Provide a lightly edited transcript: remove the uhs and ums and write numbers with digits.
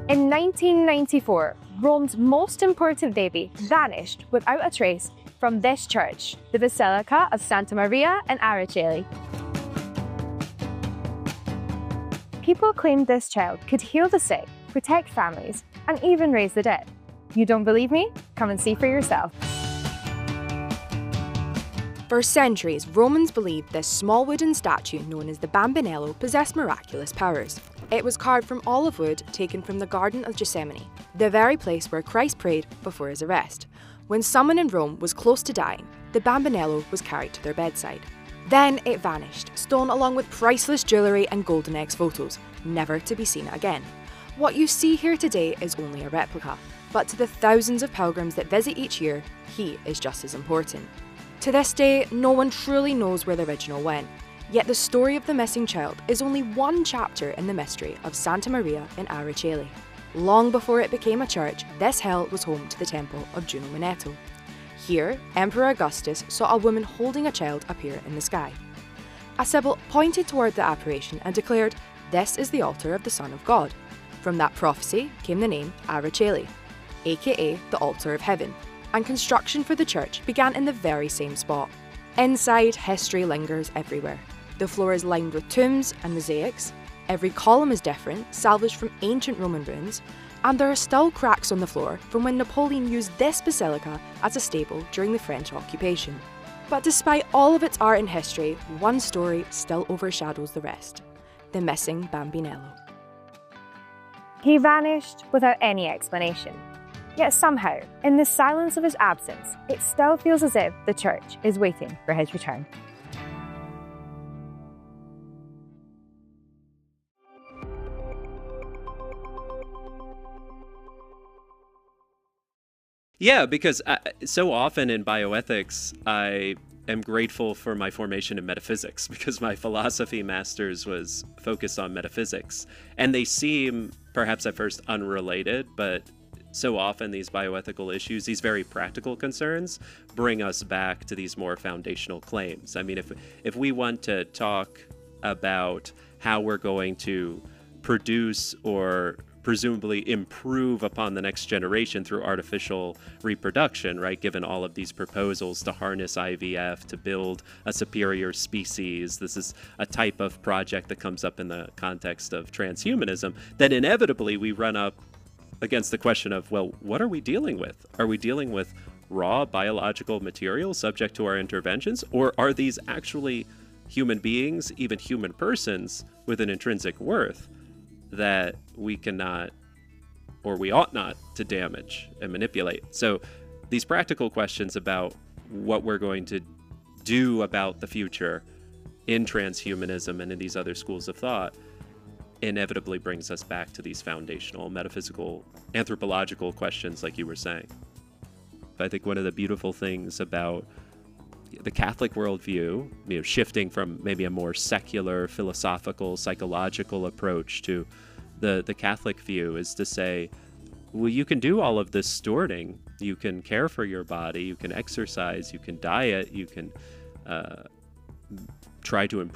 In 1994, Rome's most important baby vanished without a trace from this church, the Basilica of Santa Maria in Araceli. People claimed this child could heal the sick, protect families, and even raise the dead. You don't believe me? Come and see for yourself. For centuries, Romans believed this small wooden statue known as the Bambinello possessed miraculous powers. It was carved from olive wood taken from the Garden of Gethsemane, the very place where Christ prayed before his arrest. When someone in Rome was close to dying, the Bambinello was carried to their bedside. Then it vanished, stolen along with priceless jewellery and golden eggs photos, never to be seen again. What you see here today is only a replica, but to the thousands of pilgrims that visit each year, he is just as important. To this day, no one truly knows where the original went, yet the story of the missing child is only one chapter in the mystery of Santa Maria in Araceli. Long before it became a church, this hill was home to the temple of Juno Manetto. Here, Emperor Augustus saw a woman holding a child appear in the sky. A sibyl pointed toward the apparition and declared, "This is the altar of the Son of God." From that prophecy came the name Araceli, aka the Altar of Heaven, and construction for the church began in the very same spot. Inside, history lingers everywhere. The floor is lined with tombs and mosaics, every column is different, salvaged from ancient Roman ruins, and there are still cracks on the floor from when Napoleon used this basilica as a stable during the French occupation. But despite all of its art and history, one story still overshadows the rest: the missing Bambinello. He vanished without any explanation. Yet somehow, in the silence of his absence, it still feels as if the church is waiting for his return. Yeah, because so often in bioethics, I am grateful for my formation in metaphysics because my philosophy master's was focused on metaphysics. And they seem, perhaps at first, unrelated, but so often these bioethical issues, these very practical concerns, bring us back to these more foundational claims. I mean, if we want to talk about how we're going to produce or presumably improve upon the next generation through artificial reproduction, right? Given all of these proposals to harness IVF, to build a superior species, this is a type of project that comes up in the context of transhumanism, then inevitably we run up against the question of, well, what are we dealing with? Are we dealing with raw biological material subject to our interventions? Or are these actually human beings, even human persons, with an intrinsic worth that we cannot, or we ought not, to damage and manipulate? So these practical questions about what we're going to do about the future in transhumanism and in these other schools of thought inevitably brings us back to these foundational metaphysical, anthropological questions, like you were saying. I think one of the beautiful things about the Catholic worldview, shifting from maybe a more secular, philosophical, psychological approach to the Catholic view, is to say, well, you can do all of this stewarding. You can care for your body, you can exercise, you can diet, you can try to improve